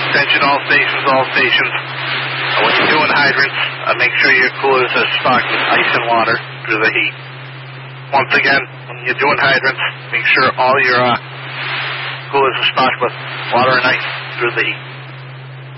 Attention all stations. When you're doing hydrants, make sure your coolers are stocked with ice and water through the heat. Once again, when you're doing hydrants, make sure all your coolers are stocked with water and ice through the heat.